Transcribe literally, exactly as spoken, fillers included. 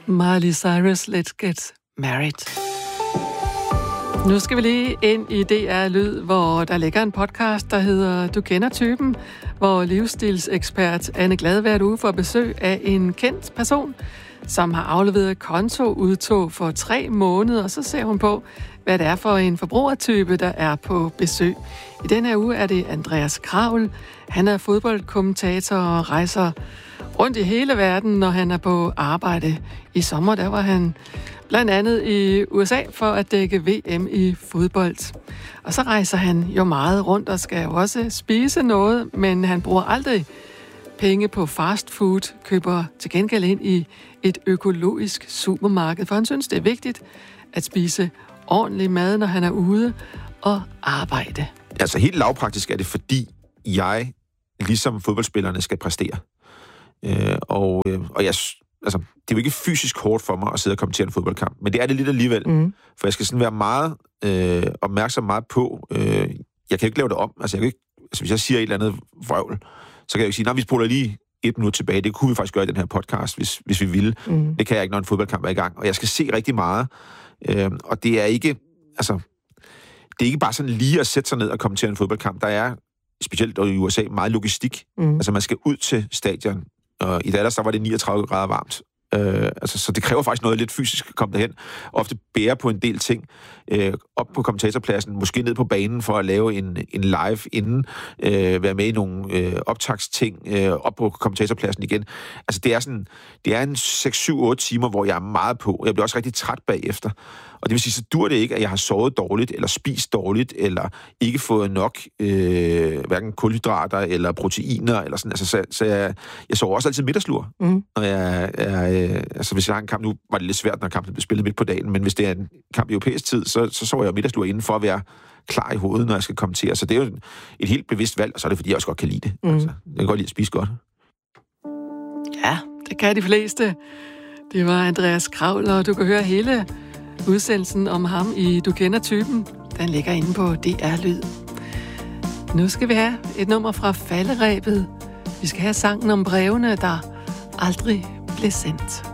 Miley Cyrus, Let's Get Married. Nu skal vi lige ind i D R Lyd, hvor der ligger en podcast, der hedder Du kender typen, hvor livsstilsekspert Anne Glad hvert uge får besøg af en kendt person, som har afleveret kontoudtog for tre måneder, og så ser hun på, hvad det er for en forbrugertype, der er på besøg. I den her uge er det Andreas Kraul. Han er fodboldkommentator og rejser rundt i hele verden, når han er på arbejde. I sommer, der var han blandt andet i U S A for at dække V M i fodbold. Og så rejser han jo meget rundt og skal jo også spise noget, men han bruger aldrig penge på fast food, køber til gengæld ind i et økologisk supermarked, for han synes, det er vigtigt at spise ordentlig mad, når han er ude og arbejde. Altså helt lavpraktisk er det, fordi jeg, ligesom fodboldspillerne, skal præstere. Øh, og, øh, og jeg, altså, det er jo ikke fysisk hårdt for mig at sidde og kommentere en fodboldkamp, men det er det lidt alligevel. Mm. For jeg skal sådan være meget øh, opmærksom meget på, øh, jeg kan ikke lave det om. Altså, jeg kan ikke, altså hvis jeg siger et eller andet vrøvl, så kan jeg jo ikke sige, nej, vi spoler lige et minut tilbage. Det kunne vi faktisk gøre i den her podcast, hvis, hvis vi ville. Mm. Det kan jeg ikke, når en fodboldkamp er i gang. Og jeg skal se rigtig meget. Øh, og det er ikke, altså, det er ikke bare sådan lige at sætte sig ned og kommentere en fodboldkamp. Der er, specielt i U S A, meget logistik. Mm. Altså, man skal ud til stadion. Og i Dallas, der var det niogtredive grader varmt. Øh, altså, så det kræver faktisk noget lidt fysisk at komme derhen. Ofte bære på en del ting. Øh, op på kommentatorpladsen, måske ned på banen for at lave en, en live inden. Øh, være med i nogle øh, optagsting. Øh, op på kommentatorpladsen igen. Altså, det er sådan, det er en seks syv otte timer, hvor jeg er meget på. Jeg bliver også rigtig træt bagefter. Og det vil sige, så dur det ikke, at jeg har sovet dårligt, eller spist dårligt, eller ikke fået nok øh, hverken kulhydrater eller proteiner, eller sådan. Altså, så, så jeg, jeg sover også altid middagslur. Mm. Når jeg, jeg, øh, altså, hvis jeg har en kamp, nu var det lidt svært, når kampen blev spillet midt på dagen, men hvis det er en kamp i europæisk tid, så, så sover jeg middagslur inden for at være klar i hovedet, når jeg skal kommentere. Så det er jo et helt bevidst valg, og så er det, fordi jeg også godt kan lide det. Mm. Altså, jeg kan godt lide at spise godt. Ja, det kan de fleste. Det var Andreas Kraul, og du kan høre hele udsendelsen om ham i Du kender typen. Den ligger inde på D R Lyd. Nu skal vi have et nummer fra Falderebet. Vi skal have sangen om brevene, der aldrig blev sendt.